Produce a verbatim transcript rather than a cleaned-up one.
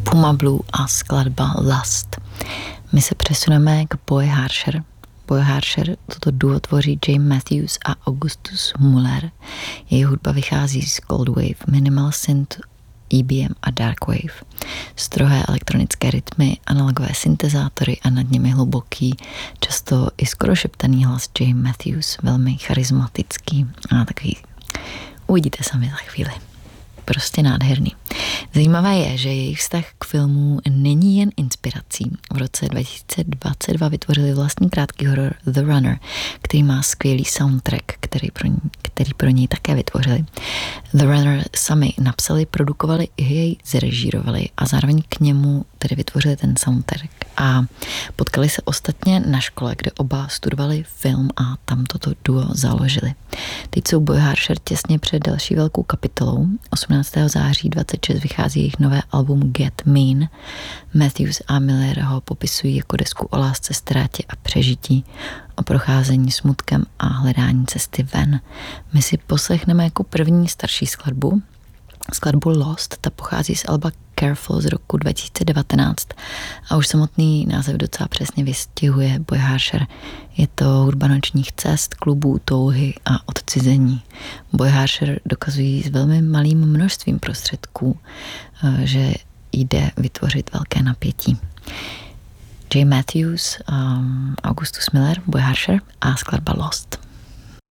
Puma Blue a skladba Lust. My se přesuneme k Boy Harsher. Boy Harsher, toto duo tvoří Jay Matthews a Augustus Muller. Její hudba vychází z Cold Wave, Minimal Synth, E B M a Dark Wave. Strohé elektronické rytmy, analogové syntezátory a nad nimi hluboký, často i skoro šeptaný hlas Jay Matthews, velmi charismatický a takový, uvidíte sami za chvíli. Prostě nádherný. Zajímavé je, že jejich vztah k filmu není jen inspirací. V roce dva tisíce dvacet dva vytvořili vlastní krátký horor The Runner, který má skvělý soundtrack, který pro, ní, který pro něj také vytvořili. The Runner sami napsali, produkovali i jej zrežírovali a zároveň k němu tedy vytvořili ten soundtrack. A potkali se ostatně na škole, kde oba studovali film a tam toto duo založili. Teď jsou Boy Harsher těsně před další velkou kapitolou. osmnáctého září dvacet šest vychází jejich nové album Get Mean. Matthews a Miller ho popisují jako desku o lásce, ztrátě a přežití, o procházení smutkem a hledání cesty ven. My si poslechneme jako první starší skladbu, skladbu Lost, ta pochází z alba Careful z roku dva tisíce devatenáct a už samotný název docela přesně vystihuje Boy Harsher. Je to hudba nočních cest, klubů, touhy a odcizení. Boy Harsher dokazují s velmi malým množstvím prostředků, že jde vytvořit velké napětí. Jay Matthews, um, Augustus Miller, Boy Harsher a skladba Lost.